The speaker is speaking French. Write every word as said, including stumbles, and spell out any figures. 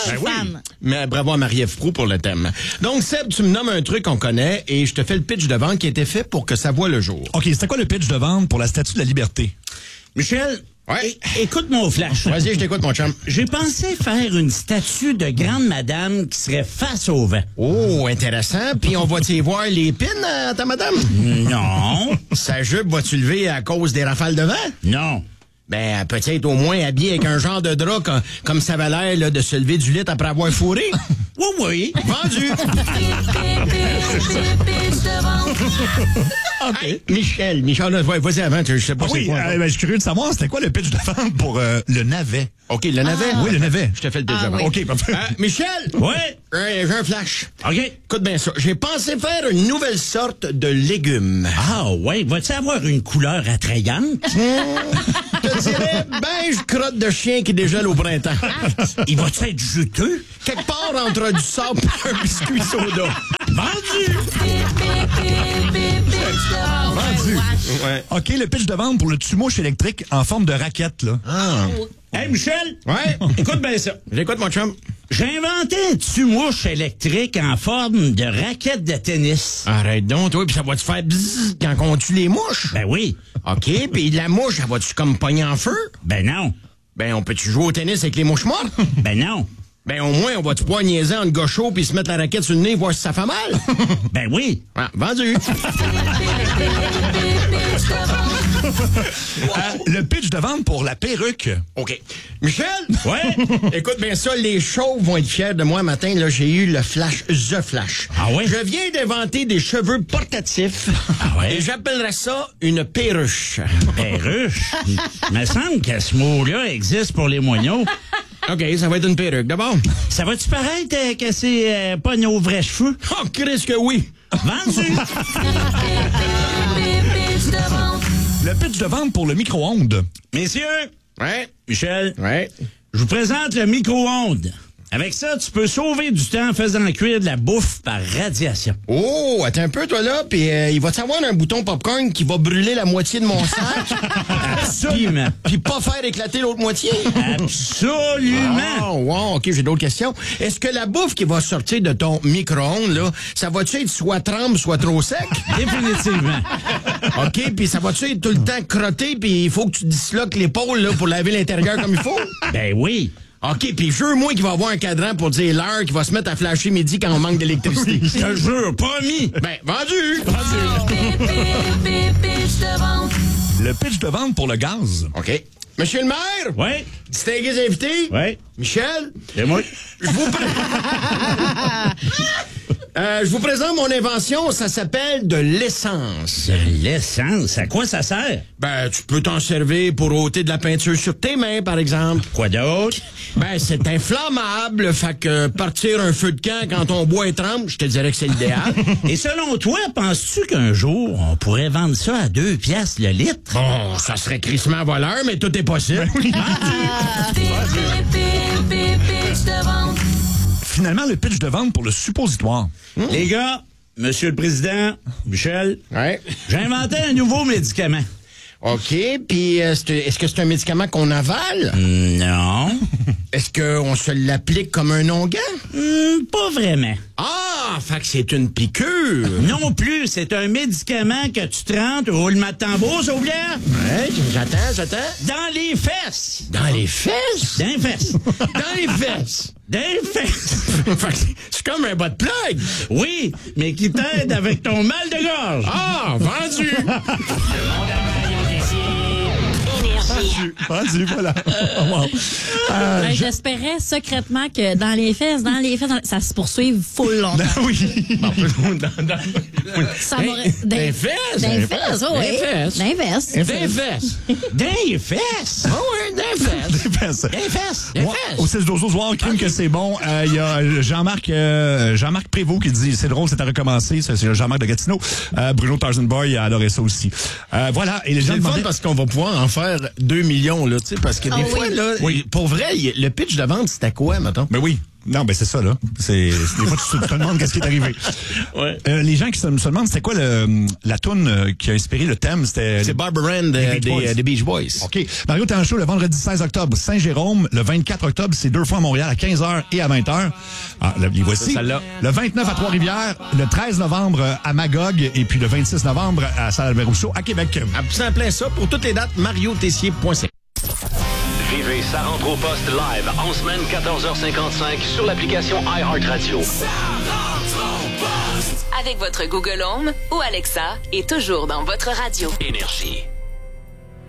je suis Ben oui. fan. Mais bravo à Marie-Ève Proulx pour le thème. Donc, Seb, tu me nommes un truc qu'on connaît et je te fais le pitch de vente qui a été fait pour que ça voie le jour. OK, c'était quoi le pitch de vente pour la Statue de la Liberté? Michel, Ouais. é- écoute mon flash. Vas-y, je t'écoute, mon chum. J'ai pensé faire une statue de grande madame qui serait face au vent. Oh, intéressant. Puis on va-tu voir les pins à ta madame? Non, Sa jupe va-tu lever à cause des rafales de vent? non. Ben, peut-être au moins habillé avec un genre de drap comme, comme ça avait l'air là, de se lever du lit après avoir fourré. Oui, oui. Vendu! OK. Michel, Michel, là, ouais, vas-y avant, je sais pas Ah c'est oui, quoi. euh, ben, je suis curieux de savoir, c'était quoi le pitch de vente pour euh, le navet? OK, le navet? Oui, le navet. Je te fais le pitch Ah, de vente. oui. OK, parfait. Euh, Michel! Ouais. Euh, J'ai un flash. OK. Écoute bien ça. J'ai pensé faire une nouvelle sorte de légumes. Ah, ouais. Va-tu avoir une couleur attrayante? Je te dirais beige crotte de chien qui dégèle au printemps. Il va-tu être juteux? Quelque part entre du sable et un biscuit soda. Vendu! Vendu. Ouais. OK, le pitch de vente pour le tue-mouche électrique en forme de raquette, là. Ah. Hey, Michel! Ouais. Écoute bien ça. J'écoute, mon chum. J'ai inventé un tue-mouche électrique en forme de raquette de tennis. Arrête donc, toi, puis ça va te faire bzzz quand on tue les mouches. Ben oui. OK, puis la mouche, elle va-tu comme pogner en feu? Ben non. Ben, on peut-tu jouer au tennis avec les mouches mortes? Ben non. Ben, au moins, on va-tu pouvoir niaiser en gaucho puis se mettre la raquette sur le nez voir si ça fait mal? Ben oui. Ah, vendu. Euh, le pitch de vente pour la perruque. OK. Michel? Ouais. Écoute bien ça, les chauves vont être fiers de moi matin. Là, j'ai eu le flash, The Flash. Ah ouais? Je viens d'inventer des cheveux portatifs. Ah ouais? Et j'appellerais ça une perruche. Perruche. Il me semble que ce mot-là existe pour les moineaux. OK, ça va être une perruque. D'abord. Ça va-tu paraître euh, que c'est euh, pas nos vrais cheveux? Oh, Chris que oui. Vendu! Le pitch de vente pour le micro-ondes. Messieurs, Ouais. Michel, Ouais. je vous présente le micro-ondes. Avec ça, tu peux sauver du temps en faisant cuire de la bouffe par radiation. Oh, attends un peu, toi, là. Puis euh, il va-tu avoir un bouton popcorn qui va brûler la moitié de mon sac? Absolument. Puis pas faire éclater l'autre moitié? Absolument. Oh, wow, OK, j'ai d'autres questions. Est-ce que la bouffe qui va sortir de ton micro-ondes, là, ça va-tu être soit trempe, soit trop sec? Définitivement. OK, puis ça va-tu être tout le temps crotté, puis il faut que tu disloques l'épaule là, pour laver l'intérieur comme il faut? Ben oui. OK, puis jure-moi qu'il va avoir un cadran pour dire l'heure qui va se mettre à flasher midi quand on manque d'électricité. Je te jure, promis. Ben, vendu! Le pitch de vente pour le gaz. OK. Monsieur le maire, Ouais. distingués invités, Ouais. Michel, C'est moi. je vous, pré- Euh, je vous présente mon invention, ça s'appelle de l'essence. De l'essence. À quoi ça sert? Ben, tu peux t'en servir pour ôter de la peinture sur tes mains, par exemple. Quoi d'autre? Ben, c'est inflammable, fait que partir un feu de camp quand ton bois est trempe, je te dirais que c'est l'idéal. Et selon toi, penses-tu qu'un jour, on pourrait vendre ça à deux piastres le litre? Bon, ça serait crissement voleur, mais tout est possible. Finalement, le pitch de vente pour le suppositoire. Les gars, Monsieur le Président, Michel, Ouais. j'ai inventé un nouveau médicament. OK, puis euh, c'est- est-ce que c'est un médicament qu'on avale? Non. Est-ce qu'on se l'applique comme un onguent? Hmm, pas vraiment. Ah, fait que c'est une piqûre. Non plus, c'est un médicament que tu te rentres au roulement de tambour, Sauvière, Ouais, j'attends, j'attends. dans les fesses. Dans les fesses? Dans les fesses. Dans les fesses. Dans les fesses. Fait que c'est comme un bas de plug. Oui, mais qui t'aide avec ton mal de gorge. Ah, vendu. Vendu, voilà. Wow. Euh, Ben, je- J'espérais secrètement que dans les fesses, dans les fesses, dans- ça se poursuive full longtemps. oui. Ça m'aurait... Dans les fesses? Dans les fesses, oui. Dans les fesses. Dans les fesses. Dans les fesses. Dans les fesses. Ah oui, dans les fesses. Des fesses. Dans les fesses. Dans les Moi, fesses. au six douze douze, voir crime que c'est bon. Euh, Il y a Jean-Marc euh, Jean-Marc Prévost qui dit c'est drôle, c'est à recommencer. Ça, c'est Jean-Marc de Gatineau. Euh, Bruno Tarzanboy a adoré ça aussi. Euh, voilà. Et les gens C'est le fun demandaient... parce qu'on va pouvoir en faire deux millions, là, tu sais, parce que des Ah fois, oui. là, Oui. pour vrai, y- le pitch de vente, c'était quoi, mettons? Ben oui. Non, ben c'est ça, là. C'est, c'est des fois, tu te demandes qu'est-ce qui est arrivé. Ouais. Euh, les gens qui se, se demandent, c'était quoi le, la toune euh, qui a inspiré le thème? C'était C'est Barbara Ann de- les Beach des, Boys. euh, des Beach Boys. OK. Mario, t'es en show le vendredi seize octobre, Saint-Jérôme. Le vingt-quatre octobre, c'est deux fois à Montréal, à quinze heures et à vingt heures. Ah, le, les voici. Ça, celle-là. Le vingt-neuf à Trois-Rivières, le treize novembre à Magog et puis le vingt-six novembre à Saint-Albert-Rousseau à Québec. Absolument plein ça. Pour toutes les dates, mario tessier point c a. Vivez Ça rentre au poste live en semaine quatorze heures cinquante-cinq sur l'application iHeartRadio. Avec votre Google Home ou Alexa et toujours dans votre radio. Énergie.